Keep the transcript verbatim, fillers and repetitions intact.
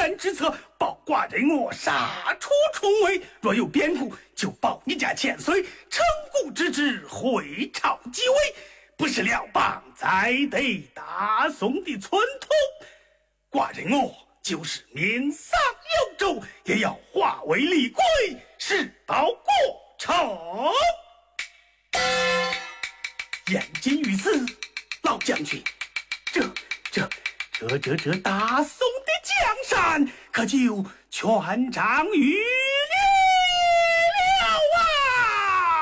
然之策，保寡人我杀出重围。若有变故，就保你家千岁称骨之职，回朝即位。不是辽邦再得大宋的寸土，寡人我就是命丧幽州，也要化为厉鬼，誓报国仇。言尽于此，老将军，这这这这这大宋的江山可就全掌于